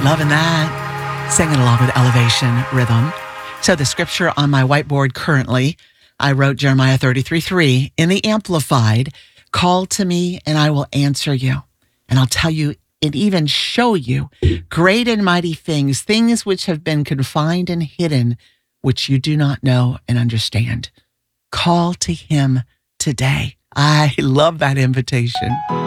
Loving that. Singing along with Elevation Rhythm. So the scripture on my whiteboard currently, I wrote Jeremiah 33:3 in the Amplified. Call to me and I will answer you. And I'll tell you and even show you great and mighty things, things which have been confined and hidden, which you do not know and understand. Call to him today. I love that invitation.